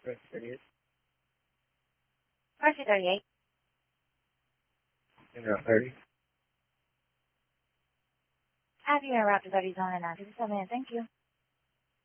Press 38. Press 38. Interrupt 30. Have you interrupted 30 zone and 97? Thank you.